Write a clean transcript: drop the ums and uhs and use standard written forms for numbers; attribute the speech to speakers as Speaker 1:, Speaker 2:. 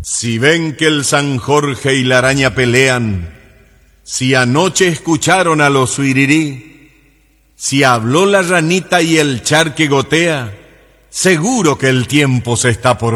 Speaker 1: Si ven que el San Jorge y la araña pelean, si anoche escucharon a los suirirí, si habló la ranita y el charque gotea, seguro que el tiempo se está por